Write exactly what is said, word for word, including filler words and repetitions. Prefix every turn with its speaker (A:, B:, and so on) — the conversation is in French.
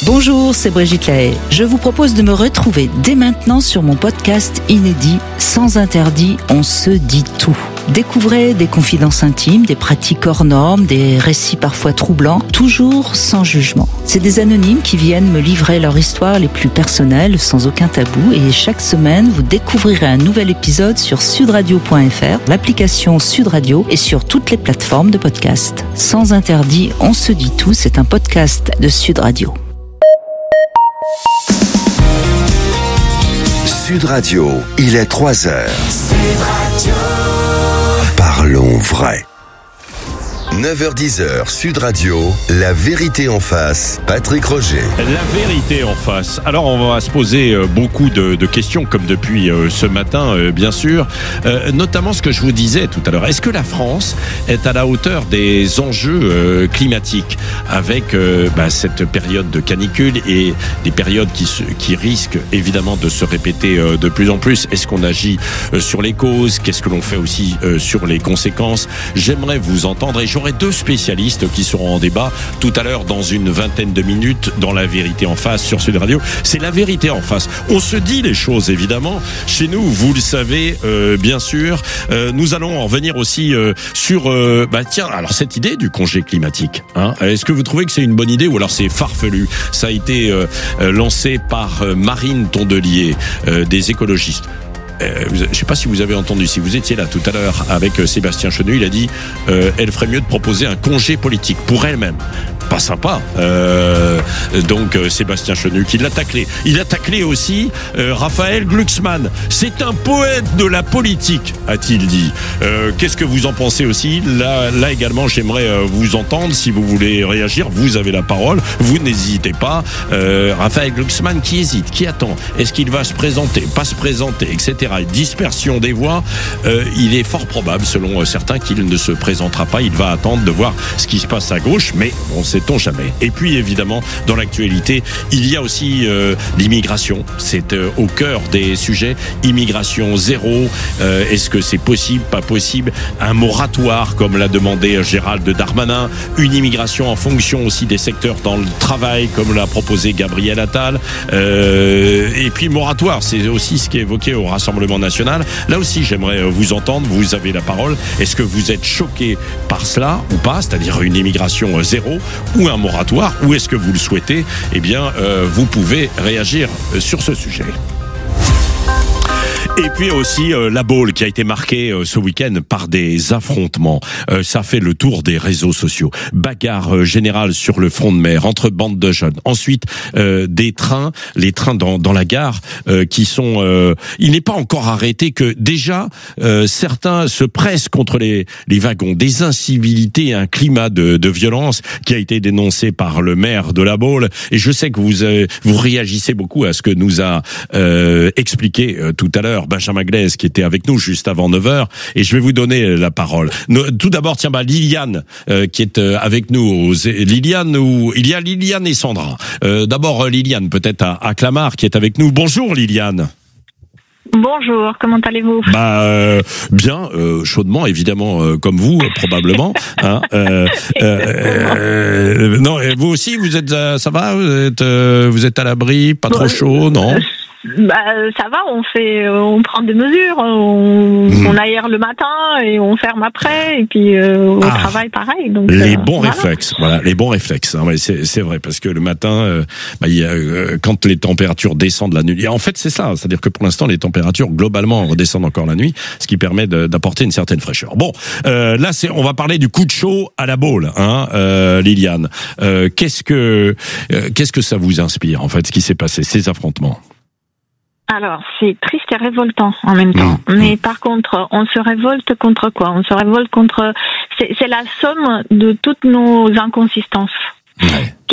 A: Bonjour, c'est Brigitte Lahaye. Je vous propose de me retrouver dès maintenant sur mon podcast inédit Sans interdit, on se dit tout. Découvrez des confidences intimes, des pratiques hors normes, des récits parfois troublants, toujours sans jugement. C'est des anonymes qui viennent me livrer leur histoire les plus personnelles, sans aucun tabou. Et chaque semaine, vous découvrirez un nouvel épisode sur sud radio point f r, l'application Sud Radio et sur toutes les plateformes de podcast. Sans interdit, on se dit tout, c'est un podcast de Sud Radio.
B: Sud Radio, il est trois heures. Sud Radio. Parlons vrai. neuf heures dix, Sud Radio, la vérité en face, Patrick Roger.
C: La vérité en face. Alors on va se poser beaucoup de, de questions comme depuis ce matin, bien sûr, euh, notamment ce que je vous disais tout à l'heure. Est-ce que la France est à la hauteur des enjeux euh, climatiques avec euh, bah, cette période de canicule et des périodes qui, se, qui risquent évidemment de se répéter euh, de plus en plus? Est-ce qu'on agit euh, sur les causes? Qu'est-ce que l'on fait aussi euh, sur les conséquences? J'aimerais vous entendre et j'aurais deux spécialistes qui seront en débat tout à l'heure dans une vingtaine de minutes dans La Vérité en face sur Sud Radio. C'est La Vérité en face. On se dit les choses évidemment. Chez nous, vous le savez euh, bien sûr. Euh, nous allons en revenir aussi euh, sur euh, bah tiens, alors cette idée du congé climatique. Hein, est-ce que vous trouvez que c'est une bonne idée ou alors c'est farfelu? Ça a été euh, lancé par euh, Marine Tondelier euh, des écologistes. Euh, je ne sais pas si vous avez entendu, si vous étiez là tout à l'heure avec euh, Sébastien Chenu, il a dit euh, elle ferait mieux de proposer un congé politique pour elle-même. Pas sympa. Euh, donc euh, Sébastien Chenu qui l'a taclé. Il a taclé aussi euh, Raphaël Glucksmann. C'est un poète de la politique, a-t-il dit. Euh, qu'est-ce que vous en pensez aussi? Là, là également, j'aimerais euh, vous entendre. Si vous voulez réagir, vous avez la parole. Vous n'hésitez pas. Euh, Raphaël Glucksmann qui hésite, qui attend. Est-ce qu'il va se présenter, pas se présenter, et cetera. Dispersion des voix. Euh, il est fort probable, selon certains, qu'il ne se présentera pas. Il va attendre de voir ce qui se passe à gauche, mais on sait-on jamais. Et puis, évidemment, dans l'actualité, il y a aussi euh, l'immigration. C'est euh, au cœur des sujets. Immigration zéro. Euh, est-ce que c'est possible, pas possible? Un moratoire, comme l'a demandé Gérald Darmanin. Une immigration en fonction aussi des secteurs dans le travail, comme l'a proposé Gabriel Attal. Euh, et puis, moratoire, c'est aussi ce qui est évoqué au Rassemblement national. Là aussi, j'aimerais vous entendre. Vous avez la parole. Est-ce que vous êtes choqué par cela ou pas? C'est-à-dire une immigration zéro ou un moratoire? Ou est-ce que vous le souhaitez? Eh bien, euh, vous pouvez réagir sur ce sujet. Et puis aussi euh, la Baule qui a été marquée euh, ce week-end par des affrontements. Euh, ça fait le tour des réseaux sociaux. Bagarre euh, générale sur le front de mer entre bandes de jeunes. Ensuite, euh, des trains, les trains dans, dans la gare euh, qui sont... Euh, il n'est pas encore arrêté que déjà euh, certains se pressent contre les, les wagons. Des incivilités, un climat de, de violence qui a été dénoncé par le maire de la Baule. Et je sais que vous, euh, vous réagissez beaucoup à ce que nous a euh, expliqué euh, tout à l'heure Benjamin Glaise qui était avec nous juste avant neuf heures et je vais vous donner la parole. Tout d'abord, tiens, bah, Liliane euh, qui est euh, avec nous. Liliane, ou il y a Liliane et Sandra. Euh, d'abord Liliane, peut-être à, à Clamart qui est avec nous. Bonjour Liliane.
D: Bonjour, comment allez-vous?
C: Bah euh, bien, euh, chaudement évidemment, euh, comme vous euh, probablement. Hein, euh, euh, euh, non, et vous aussi, vous êtes, euh, ça va? Vous êtes, euh, vous êtes à l'abri, pas trop chaud, non?
D: Bah ça va, on fait, on prend des mesures, on, mmh. on aère le matin et on ferme après, et puis euh, au ah, travail pareil. Donc
C: les
D: euh,
C: bons
D: voilà.
C: réflexes, voilà, les bons réflexes. Hein, c'est, c'est vrai parce que le matin, euh, bah, il y a, euh, quand les températures descendent la nuit, et en fait c'est ça, c'est-à-dire que pour l'instant les températures globalement redescendent encore la nuit, ce qui permet de, d'apporter une certaine fraîcheur. Bon, euh, là c'est, on va parler du coup de chaud à la Baule, hein, euh, Liliane. Euh, qu'est-ce que, euh, qu'est-ce que ça vous inspire en fait, ce qui s'est passé, ces affrontements?
D: Alors, c'est triste et révoltant en même temps. Mmh. Mais par contre, on se révolte contre quoi? On se révolte contre... C'est, c'est la somme de toutes nos inconsistances.
C: Ouais.